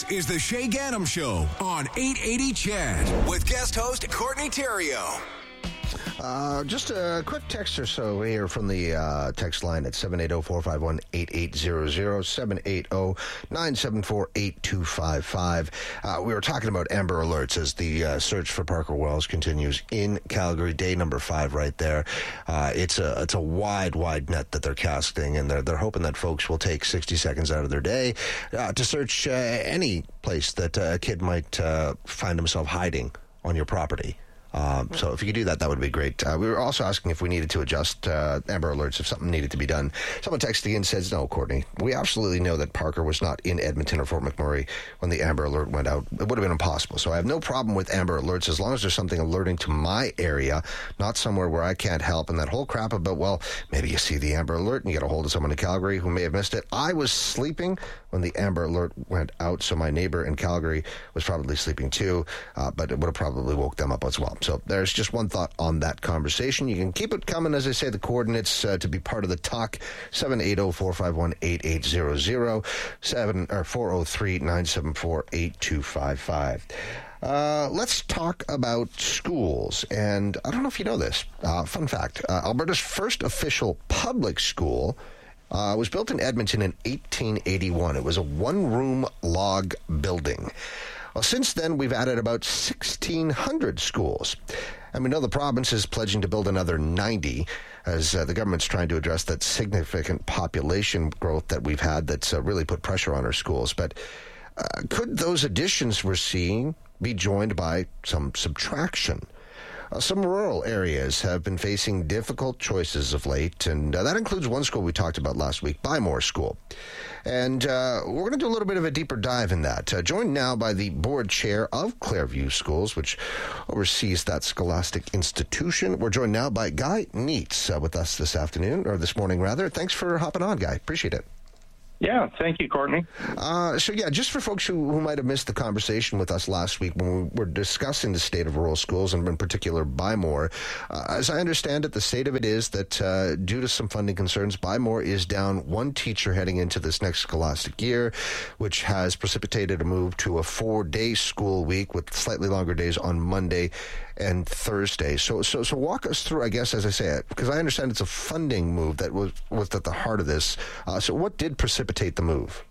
This is the Shay Gannam Show on 880 CHED with guest host Courtney Theriault. Just a quick text or so here from the text line at 780-451-8800, 780-974-8255. We were talking about Amber Alerts as the search for Parker Wells continues in Calgary. Day number 5 right there. It's a wide net that they're casting, and they're hoping that folks will take 60 seconds out of their day to search any place that a kid might find himself hiding on your property. So if you could do that, that would be great. We were also asking if we needed to adjust Amber Alerts, if something needed to be done. Someone texted in says, no, Courtney, we absolutely know that Parker was not in Edmonton or Fort McMurray when the Amber Alert went out. It would have been impossible. So I have no problem with Amber Alerts as long as there's something alerting to my area, not somewhere where I can't help. And that whole crap about, well, maybe you see the Amber Alert and you get a hold of someone in Calgary who may have missed it. I was sleeping when the Amber Alert went out, so my neighbor in Calgary was probably sleeping too, but it would have probably woke them up as well. So there's just one thought on that conversation. You can keep it coming, as I say, the coordinates to be part of the talk, 780-451-8800, 403-974-8255. Let's talk about schools. And I don't know if you know this. Fun fact, Alberta's first official public school was built in Edmonton in 1881. It was a one-room log building. Well, since then, we've added about 1,600 schools. And we know the province is pledging to build another 90 as the government's trying to address that significant population growth that we've had that's really put pressure on our schools. But could those additions we're seeing be joined by some subtraction? Some rural areas have been facing difficult choices of late, and that includes one school we talked about last week, Bymore School. And we're going to do a little bit of a deeper dive in that. Joined now by the board chair of Clairview Schools, which oversees that scholastic institution. We're joined now by Guy Neitz with us this morning. Thanks for hopping on, Guy. Appreciate it. Yeah, thank you, Courtney. Just for folks who might have missed the conversation with us last week when we were discussing the state of rural schools, and in particular Bymore, as I understand it, the state of it is that due to some funding concerns, Bymore is down one teacher heading into this next scholastic year, which has precipitated a move to a 4-day school week with slightly longer days on Monday and Thursday. So walk us through, I guess, as I say it, because I understand it's a funding move that was at the heart of this. So what did precipitate the move?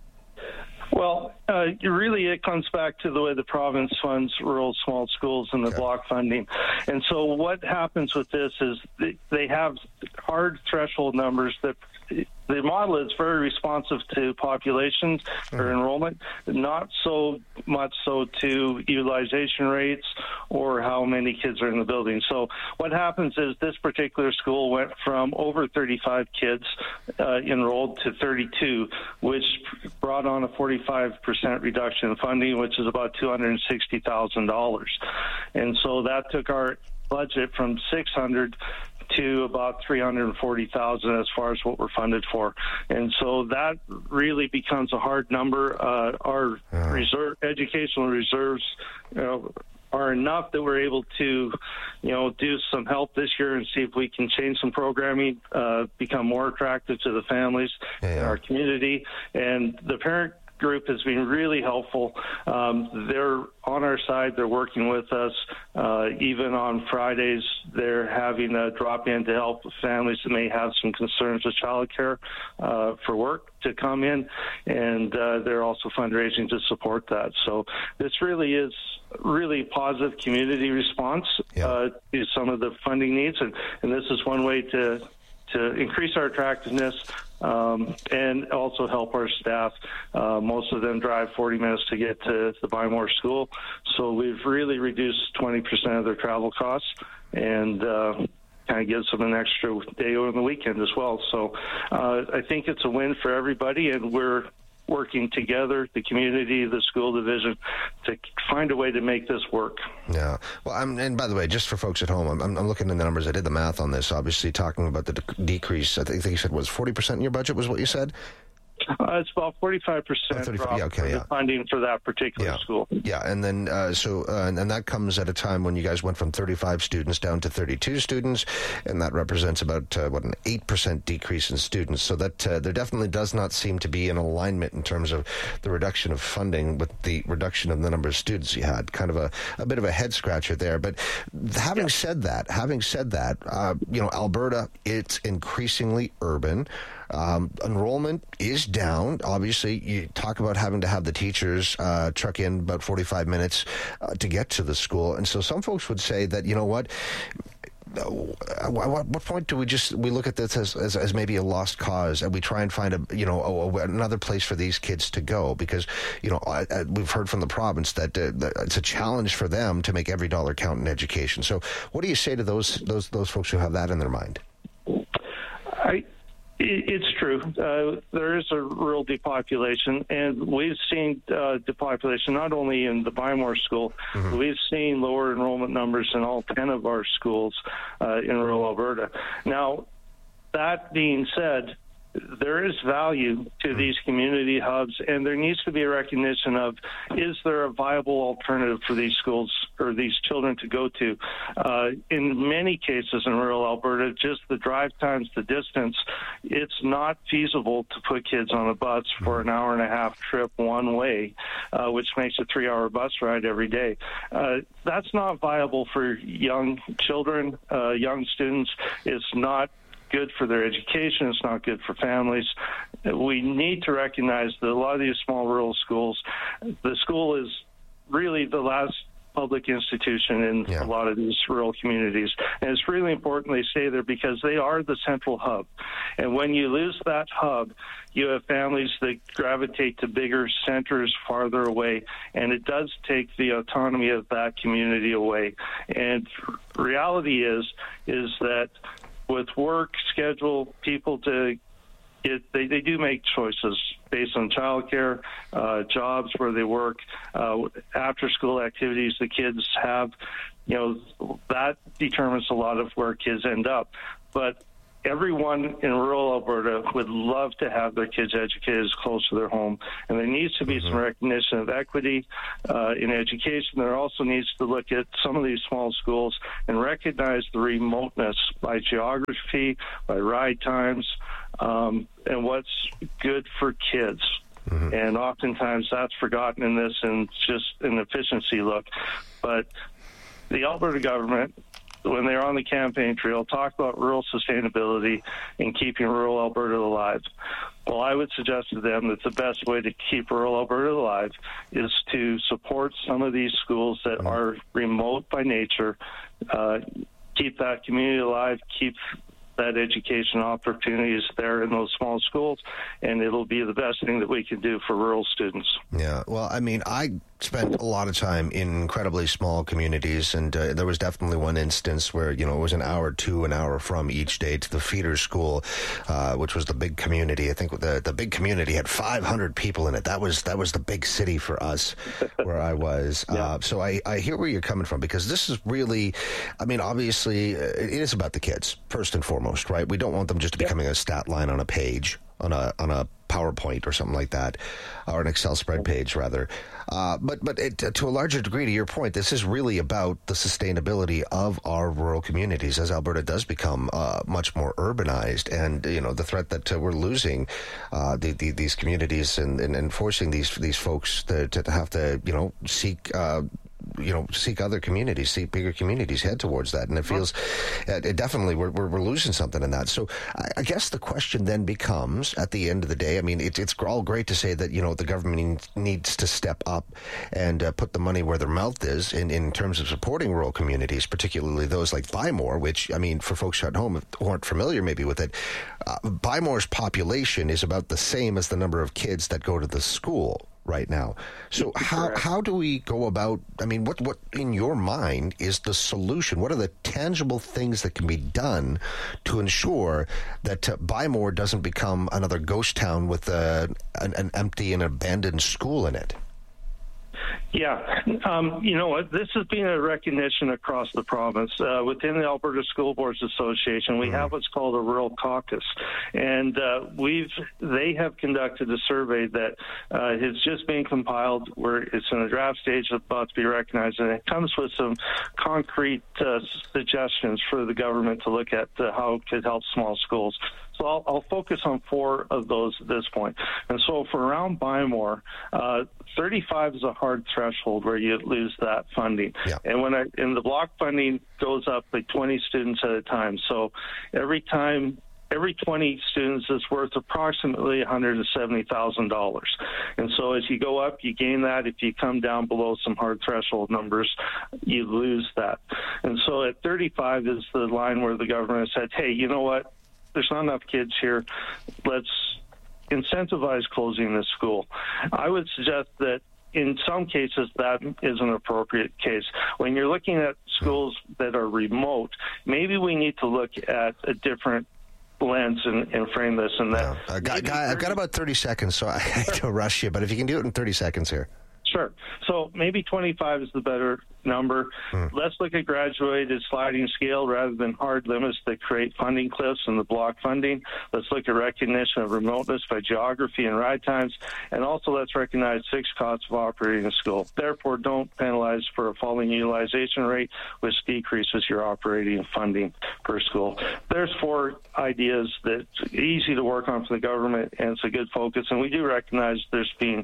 Well, it comes back to the way the province funds rural small schools and the block funding. And so what happens with this is they have hard threshold numbers that the model is very responsive to populations or enrollment, not so much so to utilization rates or how many kids are in the building. So what happens is this particular school went from over 35 kids enrolled to 32, which brought on a 45% reduction in funding, which is about $260,000. And so that took our budget from 600 to about 340,000 as far as what we're funded for, and so that really becomes a hard number. Our educational reserves are enough that we're able to, do some help this year and see if we can change some programming, become more attractive to the families in our community, and the parent group has been really helpful. They're on our side. They're working with us. Even on Fridays, they're having a drop-in to help families that may have some concerns with childcare for work to come in, and they're also fundraising to support that. So this really is really positive community response to some of the funding needs, and this is one way to increase our attractiveness and also help our staff. Most of them drive 40 minutes to get to the Bymore School, so we've really reduced 20% of their travel costs, and kind of gives them an extra day over the weekend as well. So I think it's a win for everybody, and we're working together, the community, the school division, to find a way to make this work. Yeah. Well, and by the way, just for folks at home, I'm looking at the numbers. I did the math on this, obviously talking about the decrease. I think you said was 40% in your budget was what you said? It's about 45% drop the funding for that particular school. Yeah, and then and that comes at a time when you guys went from 35 students down to 32 students, and that represents about an 8% decrease in students. So that there definitely does not seem to be an alignment in terms of the reduction of funding with the reduction of the number of students you had. Kind of a bit of a head scratcher there. But having said that, Alberta, it's increasingly urban. Enrollment is down. Obviously, you talk about having to have the teachers truck in about 45 minutes to get to the school. And so some folks would say that, at what point do we look at this as maybe a lost cause, and we try and find another place for these kids to go? Because we've heard from the province that it's a challenge for them to make every dollar count in education. So what do you say to those folks who have that in their mind? It's true. There is a rural depopulation, and we've seen depopulation not only in the Bymore School. Mm-hmm. We've seen lower enrollment numbers in all 10 of our schools in rural Alberta. Now, that being said, there is value to these community hubs, and there needs to be a recognition of, is there a viable alternative for these schools or these children to go to? In many cases in rural Alberta, just the drive times, the distance, it's not feasible to put kids on a bus for an hour and a half trip one way, which makes a 3-hour bus ride every day. That's not viable for young children, young students. It's not good for their education. It's not good for families. We need to recognize that a lot of these small rural schools, the school is really the last public institution in a lot of these rural communities. And it's really important they stay there because they are the central hub. And when you lose that hub, you have families that gravitate to bigger centers farther away, and it does take the autonomy of that community away. And reality is that with work schedule, people they do make choices based on childcare, jobs where they work, after school activities the kids have. That determines a lot of where kids end up. But everyone in rural Alberta would love to have their kids educated as close to their home, and there needs to be some recognition of equity in education. There also needs to look at some of these small schools and recognize the remoteness by geography, by ride times, and what's good for kids. Mm-hmm. And oftentimes that's forgotten in this, and it's just an efficiency look. But the Alberta government, when they're on the campaign trail, talk about rural sustainability and keeping rural Alberta alive. Well, I would suggest to them that the best way to keep rural Alberta alive is to support some of these schools that are remote by nature, keep that community alive, keep that education opportunities there in those small schools, and it'll be the best thing that we can do for rural students. Yeah, well, I mean, I spent a lot of time in incredibly small communities, and there was definitely one instance where, it was an hour to an hour from each day to the feeder school, which was the big community. I think the big community had 500 people in it. That was the big city for us where I was. So I hear where you're coming from, because this is really, I mean, obviously, it is about the kids, first and foremost, right? We don't want them just becoming a stat line on a page, on a PowerPoint or something like that, or an Excel spread page rather. But to a larger degree, to your point, this is really about the sustainability of our rural communities as Alberta does become much more urbanized, and the threat that we're losing these communities and forcing these folks to have to seek other communities, seek bigger communities, head towards that. And it feels, it definitely, we're losing something in that. So I guess the question then becomes, at the end of the day, I mean, it's all great to say that, the government needs to step up and put the money where their mouth is in terms of supporting rural communities, particularly those like Bymore, which, I mean, for folks at home who aren't familiar maybe with it, Bymore's population is about the same as the number of kids that go to the school right now. So how do we go about, I mean, what in your mind is the solution? What are the tangible things that can be done to ensure that Bymore doesn't become another ghost town with an empty and abandoned school in it? Yeah. You know what? This has been a recognition across the province. Within the Alberta School Boards Association, we have what's called a rural caucus. And they have conducted a survey that has just been compiled, where it's in a draft stage, about to be recognized, and it comes with some concrete suggestions for the government to look at how it could help small schools. So I'll focus on 4 of those at this point. And so for around Bymore, 35 is a hard threshold where you lose that funding. Yeah. And the block funding goes up by 20 students at a time. So every 20 students is worth approximately $170,000. And so as you go up, you gain that. If you come down below some hard threshold numbers, you lose that. And so at 35 is the line where the government said, hey, you know what? There's not enough kids here. Let's incentivize closing this school. I would suggest that in some cases that is an appropriate case. When you're looking at schools that are remote, maybe we need to look at a different lens and frame this. And that Guy, I've got about 30 seconds, so I hate to rush you, but if you can do it in 30 seconds here. Sure. So maybe 25 is the better number. Let's look at graduated sliding scale rather than hard limits that create funding cliffs in the block funding. Let's look at recognition of remoteness by geography and ride times. And also let's recognize fixed costs of operating a school. Therefore, don't penalize for a falling utilization rate, which decreases your operating funding per school. There's 4 ideas that's easy to work on for the government, and it's a good focus. And we do recognize there's been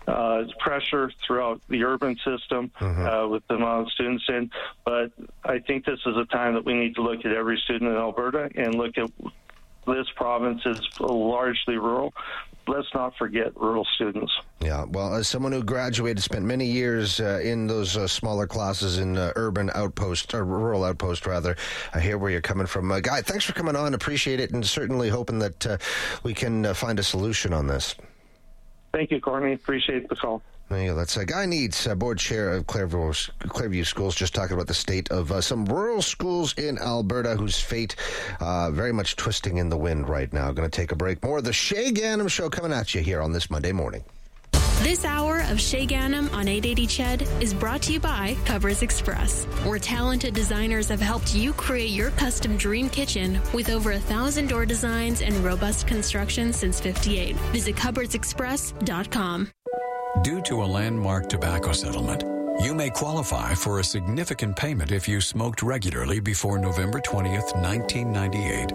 pressure throughout the urban system with the amount of students in, but I think this is a time that we need to look at every student in Alberta and look at this province is largely rural. Let's not forget rural students. Yeah, well, as someone who graduated, spent many years in those smaller classes in urban outpost, or rural outpost, rather, I hear where you're coming from. Guy, thanks for coming on. Appreciate it, and certainly hoping that we can find a solution on this. Thank you, Courtney. Appreciate the call. Yeah, that's Guy Needs, board chair of Clairview Schools, just talking about the state of some rural schools in Alberta whose fate very much twisting in the wind right now. Going to take a break. More of the Shay Ganem Show coming at you here on this Monday morning. This hour of Shay Ganem on 880 CHED is brought to you by Cupboards Express, where talented designers have helped you create your custom dream kitchen with over 1,000 door designs and robust construction since '58. Visit cupboardsexpress.com. Due to a landmark tobacco settlement, you may qualify for a significant payment if you smoked regularly before November 20th, 1998.